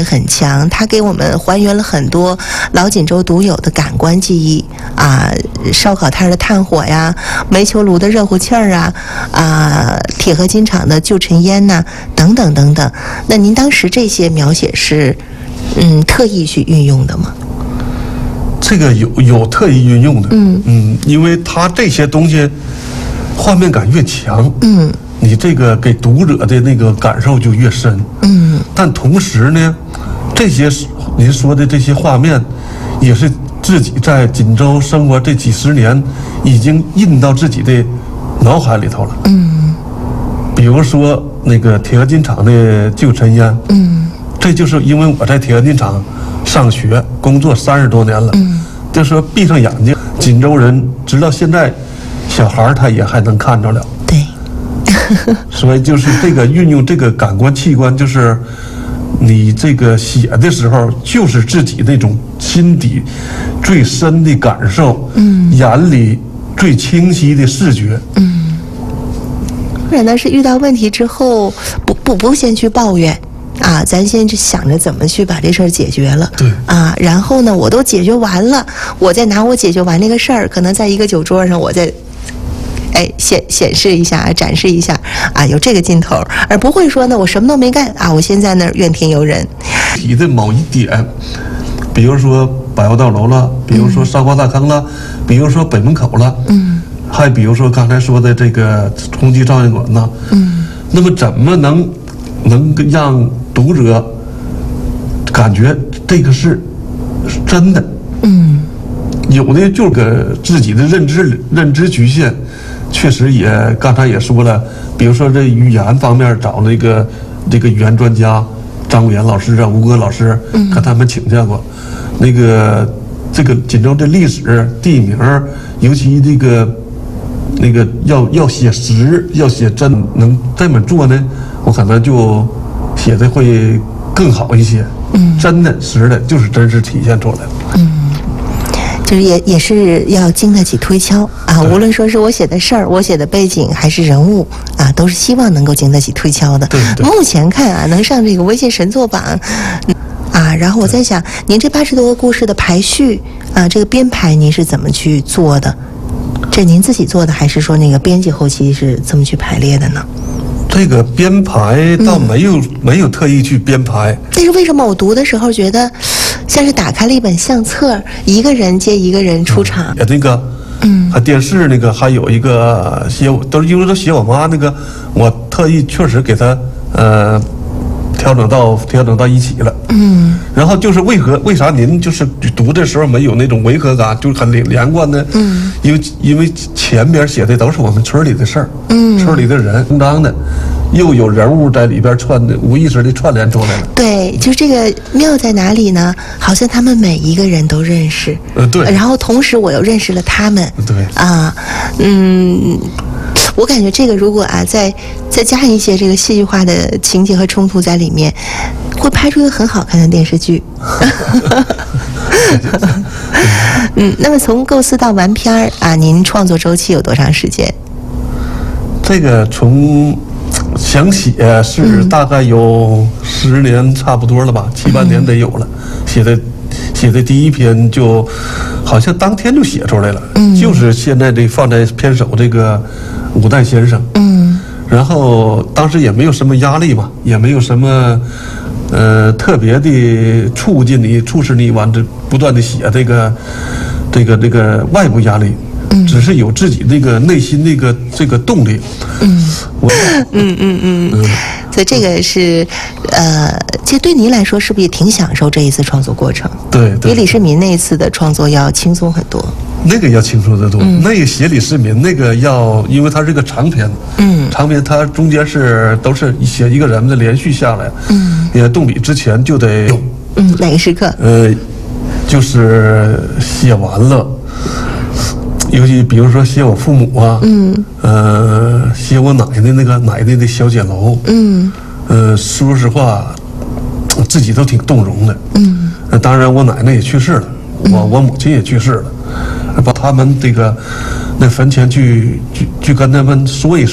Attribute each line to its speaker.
Speaker 1: 很强，它给我们还原了很多老锦州独有的感官记忆啊，烧烤摊的炭火呀，煤球炉的热乎气儿啊，铁合金厂的旧尘烟呐，等等等等。那您当时这些描写是特意去运用的吗？
Speaker 2: 这个有特意运用的，因为它这些东西画面感越强，你这个给读者的那个感受就越深，但同时呢，这些您说的这些画面，也是自己在锦州生活这几十年，已经印到自己的脑海里头了，比如说那个铁合金厂的旧尘烟，这就是因为我在铁合金厂上学工作30多年了，就说闭上眼睛，锦州人直到现在，小孩他也还能看着了。
Speaker 1: 对，
Speaker 2: 所以就是这个运用这个感官器官，就是你这个写的时候，就是自己那种心底最深的感受，眼里最清晰的视觉，
Speaker 1: 或者呢是遇到问题之后，不先去抱怨。咱先去想着怎么去把这事儿解决了，
Speaker 2: 对
Speaker 1: 然后呢，我都解决完了，我再拿我解决完那个事儿，可能在一个酒桌上，我再显示一下，展示一下有这个劲头，而不会说呢，我什么都没干我先在那儿怨天尤人。
Speaker 2: 提的某一点，比如说百货大楼了，比如说沙瓜大坑了，比如说北门口了，还比如说刚才说的这个冲击照相馆呢，那么怎么能让读者感觉这个是真的？有的就是个自己的认知局限，确实也刚才也说了，比如说这语言方面找那个这个语言专家张武岩老师吴哥老师，跟他们请教过，这个锦州的历史地名，尤其那个要写实要写真，能这么做呢，我可能就写的会更好一些。真的实的就是真实体现出来了。
Speaker 1: 就是也是要经得起推敲无论说是我写的事儿，我写的背景还是人物都是希望能够经得起推敲的。
Speaker 2: 对，
Speaker 1: 目前看能上这个微信神作榜然后我在想，您这80多个故事的排序这个编排您是怎么去做的？这您自己做的，还是说那个编辑后期是怎么去排列的呢？
Speaker 2: 这个编排倒没有特意去编排，
Speaker 1: 但是为什么我读的时候觉得像是打开了一本相册，一个人接一个人出场？
Speaker 2: 那个还电视那个还有一个写我都因为都写我妈那个，我特意确实给他调整到一起了。然后就是为啥您就是读的时候没有那种违和感，就是很连贯呢？因为前边写的都是我们村里的事儿，村里的人应当的，又有人物在里边无意识的串联出来了。
Speaker 1: 对，就这个妙在哪里呢？好像他们每一个人都认识，
Speaker 2: 对，
Speaker 1: 然后同时我又认识了他们，
Speaker 2: 对
Speaker 1: 我感觉这个如果再加一些这个戏剧化的情节和冲突在里面，会拍出一个很好看的电视剧。那么从构思到完片您创作周期有多长时间？
Speaker 2: 这个从想写是大概有10年差不多了吧，7、8年得有了。写的第一篇就好像当天就写出来了，就是现在这放在片首这个五代先生。然后当时也没有什么压力嘛，也没有什么特别的促使你往这不断的写这个外部压力，只是有自己那个内心这个动力。
Speaker 1: 所以这个是其实对您来说是不是也挺享受这一次创作过程？
Speaker 2: 对，
Speaker 1: 比李世民那一次的创作要轻松很多。
Speaker 2: 那个要轻松得多，那个写李世民那个因为它是个长篇，长篇它中间都是写一个人的连续下来，也动笔之前就得有，
Speaker 1: 哪个时刻？
Speaker 2: 就是写完了，尤其比如说写我父母写我奶奶的小简楼，说实话，自己都挺动容的，当然我奶奶也去世了，我母亲也去世了。把他们那坟前去跟他们说一说。